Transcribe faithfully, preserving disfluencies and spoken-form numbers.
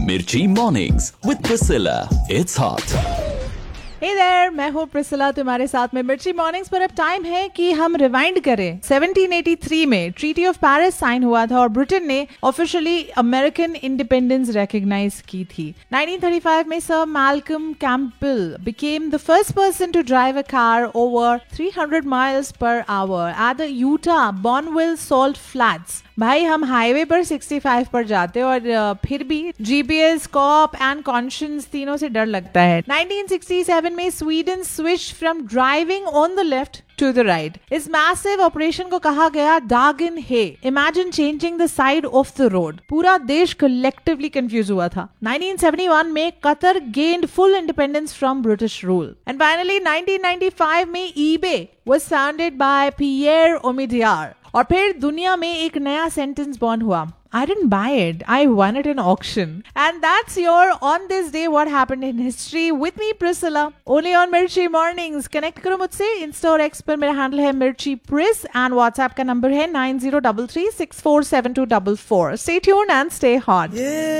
Mirchi Mornings with Priscilla. It's hot. Hey there, मैं हूँ Priscilla तुम्हारे साथ में मिर्ची मॉर्निंग्स पर। अब टाइम है कि हम रिवाइंड करें। सेवनटीन एटी थ्री में ट्रीटी ऑफ पेरिस साइन हुआ था और ब्रिटेन ने ऑफिशियली अमेरिकन इंडिपेंडेंस रिकॉग्नाइज की थी। नाइनटीन थर्टी फाइव में sir Malcolm Campbell became the first person to drive a car over three hundred miles per hour at the Utah Bonneville Salt Flats। भाई हम highway पर sixty five पर जाते और फिर भी जीपीएस, कॉप एंड कॉन्शियंस तीनों से डर लगता है। नाइनटीन सिक्सटी सेवन में Sweden switch from driving on the left to the right. इस मैसिव ऑपरेशन को कहा गया दागन हे। Imagine changing the side of the road. पूरा देश कलेक्टिवली कंफ्यूज हुआ था। नाइनटीन सेवेंटी वन में Qatar gained full independence from British rule. And finally nineteen ninety five में ईबे वाज फाउंडेड बाय पियर ओमिडियर। और फिर दुनिया में एक नया सेंटेंस बॉर्न हुआ, I didn't buy it, I won it in auction. And that's your on this day what happened in history with me Priscilla, only on Mirchi Mornings। Connect करो मुझसे Insta और एक्स पर। मेरा handle है मिर्ची प्रिस and WhatsApp का number है nine zero three three six four seven to four four. Stay tuned and stay hot। yeah.